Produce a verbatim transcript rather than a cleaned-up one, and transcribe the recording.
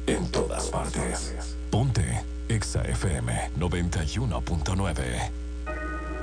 En todas partes. Ponte Exa F M noventa y uno punto nueve.